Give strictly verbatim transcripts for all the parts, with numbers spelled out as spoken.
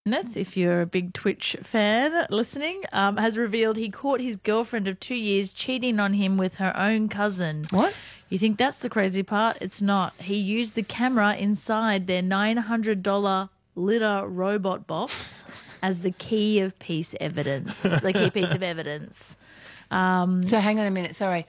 Kenneth, if you're a big Twitch fan listening, um, has revealed he caught his girlfriend of two years cheating on him with her own cousin. What? You think that's the crazy part? It's not. He used the camera inside their nine hundred dollars litter robot box as the key of piece evidence, the key piece of evidence. Um, so hang on a minute. Sorry.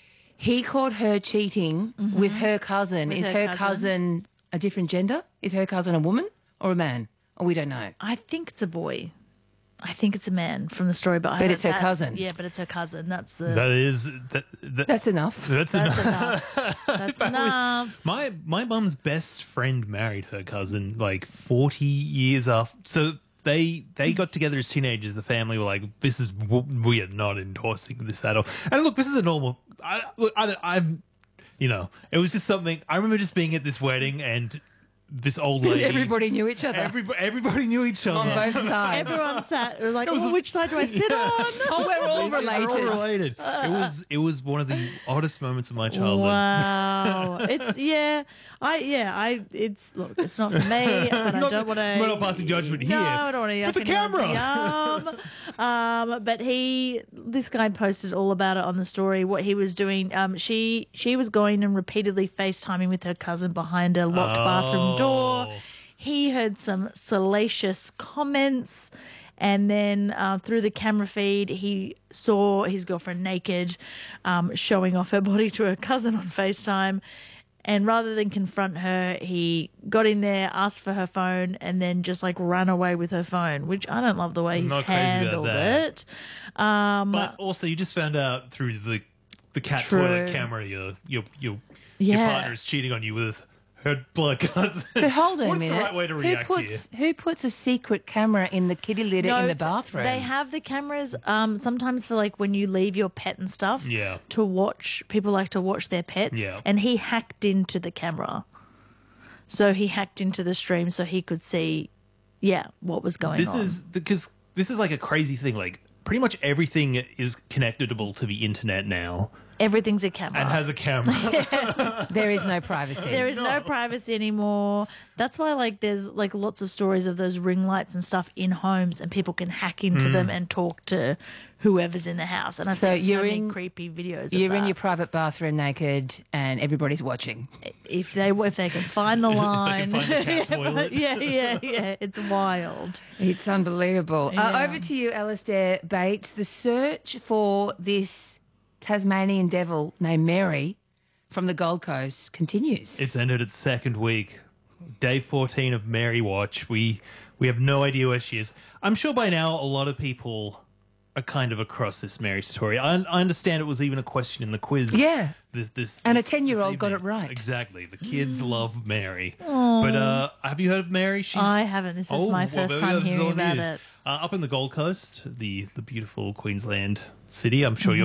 He caught her cheating mm-hmm. with her cousin. With Is her her cousin. cousin a different gender? Is her cousin a woman or a man? Or we don't know. I think it's a boy. I think it's a man from the story, but I but it's her that's, cousin. Yeah, but it's her cousin. That's the. That is that, that, that's enough. That's, that's enough. enough. That's enough. My my mum's best friend married her cousin like forty years after. So they they got together as teenagers. The family were like, "This is we are not endorsing this at all." And look, this is a normal. I, look, I, I'm, you know, it was just something. I remember just being at this wedding and. This old lady. Everybody knew each other. Everybody, everybody knew each other. On both sides. Everyone sat like, oh, which side do I sit yeah. on? Oh, we're all related. We're all related. It was it was one of the oddest moments of my childhood. Wow. It's, yeah. I, yeah, I, it's, look, it's not for me, but I don't want to. We're not passing judgment here. No, I don't want to. For the camera. Yum. Um, but he, this guy posted all about it on the story, what he was doing. Um, she, she was going and repeatedly FaceTiming with her cousin behind a locked oh. bathroom door. He heard some salacious comments, and then uh, through the camera feed, he saw his girlfriend naked, um, showing off her body to her cousin on FaceTime. And rather than confront her, he got in there, asked for her phone, and then just like ran away with her phone, which I don't love the way he's Not crazy about handled that. it. Um, but also, you just found out through the the cat True. toilet camera, your your your, Yeah. your partner is cheating on you with her blood cousin. But hold on What's a minute. the right way to react who puts, here? Who puts a secret camera in the kitty litter No, in the it's- bathroom? They have the cameras um, sometimes for like when you leave your pet and stuff. Yeah. To watch, people like to watch their pets. Yeah. And he hacked into the camera, so he hacked into the stream so he could see, yeah, what was going This on. is because this is like a crazy thing. Like pretty much everything is connectable to the internet now Everything's a camera. and has a camera. There is no privacy. There is no privacy anymore. That's why, like, there's like lots of stories of those ring lights and stuff in homes, and people can hack into them and talk to whoever's in the house. And I've So seen so you're many in- creepy videos. Of You're in that. your private bathroom naked and everybody's watching. if they if they can find the line. find the cat toilet. yeah, yeah, yeah. It's wild. It's unbelievable. Uh, Yeah. over to you, Alistair Bates. The search for this Tasmanian devil named Mary from the Gold Coast continues. It's ended its second week. Day fourteen of Mary Watch. We we have no idea where she is. I'm sure by now a lot of people are kind of across this Mary story. I, I understand it was even a question in the quiz. Yeah. This, this, And a this- ten-year-old this got it evening. right. Exactly. The kids love Mary. But uh, have you heard of Mary? She's, I haven't. This is Oh, my well, first there we time go. This is hearing all about news. it. Uh, up in the Gold Coast, the, the beautiful Queensland city. I'm sure you're